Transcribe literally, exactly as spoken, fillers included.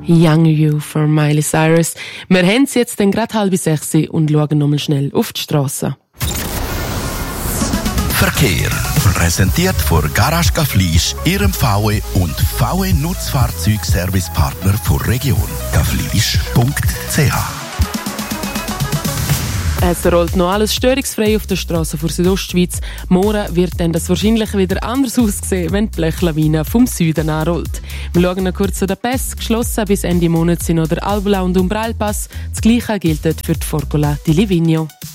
Young You von Miley Cyrus. Wir haben es jetzt gerade halb sechs und schauen nochmal schnell auf die Strasse. Verkehr. Präsentiert von Garage Gaflisch, Ihrem V W und V W Nutzfahrzeugservicepartner der Region. gaflisch punkt c h. Es rollt noch alles störungsfrei auf der Straße vor Südostschweiz. Morgen wird dann das wahrscheinlich wieder anders aussehen, wenn die Blechlawine vom Süden anrollt. Wir schauen noch kurz zu den Pässen. Geschlossen bis Ende Monat sind noch der Albula und Umbrailpass. Das Gleiche gilt für die Forcola di Livigno.